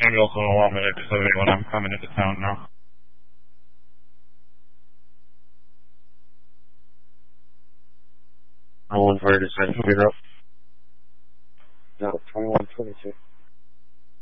you also allow me to survey when I'm coming into town now. I was very decided to be up. No, 2122.